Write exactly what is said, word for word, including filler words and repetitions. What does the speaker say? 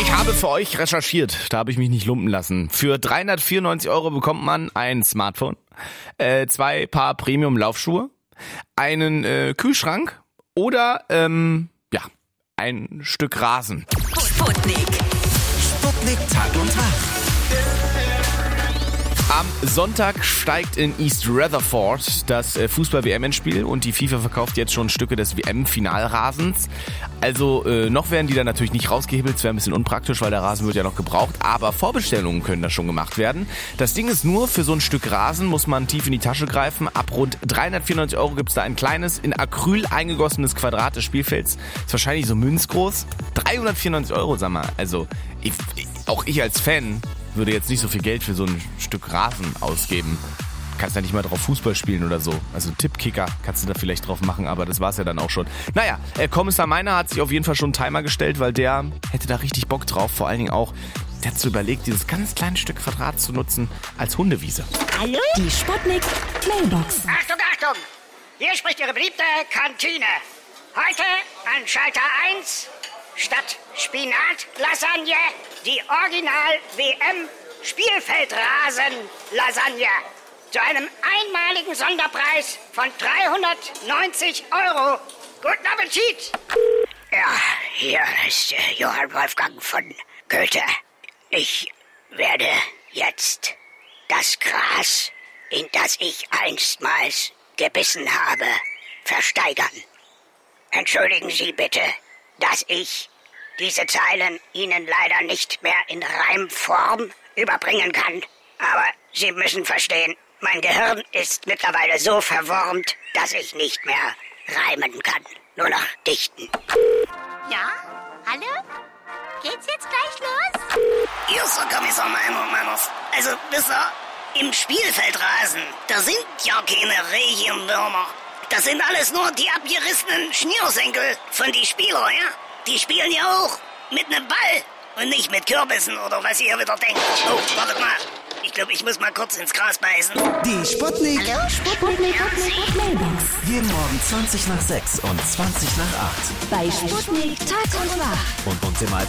Ich habe für euch recherchiert, da habe ich mich nicht lumpen lassen. Für dreihundertvierundneunzig Euro bekommt man ein Smartphone, äh, zwei Paar Premium-Laufschuhe, einen äh, Kühlschrank oder ähm, ja, ein Stück Rasen. Sputnik. Sputnik Tag und Tag. Am Sonntag steigt in East Rutherford das Fußball-W M-Endspiel und die FIFA verkauft jetzt schon Stücke des W M-Finalrasens. Also äh, noch werden die dann natürlich nicht rausgehebelt, es wäre ein bisschen unpraktisch, weil der Rasen wird ja noch gebraucht, aber Vorbestellungen können da schon gemacht werden. Das Ding ist nur, für so ein Stück Rasen muss man tief in die Tasche greifen. Ab rund dreihundertvierundneunzig Euro gibt es da ein kleines, in Acryl eingegossenes Quadrat des Spielfelds. Ist wahrscheinlich so münzgroß. dreihundertvierundneunzig Euro, sag mal. Also ich, ich, auch ich als Fan würde jetzt nicht so viel Geld für so ein Stück Rasen ausgeben. Kannst ja nicht mal drauf Fußball spielen oder so. Also Tippkicker kannst du da vielleicht drauf machen, aber das war's ja dann auch schon. Naja, äh, Kommissar Meiner hat sich auf jeden Fall schon einen Timer gestellt, weil der hätte da richtig Bock drauf. Vor allen Dingen auch, der hat so überlegt, dieses ganz kleine Stück Quadrat zu nutzen als Hundewiese. Hallo? Die Sputnik Mailbox. Achtung, Achtung! Hier spricht Ihre beliebte Kantine. Heute an Schalter eins statt Spinat-Lasagne die Original-W M-Spielfeldrasen-Lasagne. Zu einem einmaligen Sonderpreis von dreihundertneunzig Euro. Guten Appetit! Ja, hier ist äh, Johann Wolfgang von Goethe. Ich werde jetzt das Gras, in das ich einstmals gebissen habe, versteigern. Entschuldigen Sie bitte, dass ich diese Zeilen Ihnen leider nicht mehr in Reimform überbringen kann. Aber Sie müssen verstehen, mein Gehirn ist mittlerweile so verwormt, dass ich nicht mehr reimen kann. Nur noch dichten. Ja? Hallo? Geht's jetzt gleich los? Hier ist der Kommissar Meiner und Meiners. Also, wisst ihr, im Spielfeldrasen, da sind ja keine Regenwürmer. Das sind alles nur die abgerissenen Schnürsenkel von die Spieler, ja? Die spielen ja auch mit einem Ball und nicht mit Kürbissen oder was ihr wieder denkt. Oh, wartet mal. Ich glaube, ich muss mal kurz ins Gras beißen. Die Sputnik. Hallo? Sputnik Mailbox. Jeden Morgen zwanzig nach sechs und zwanzig nach acht. Bei Sputnik Tag und Nacht. Und uns immer als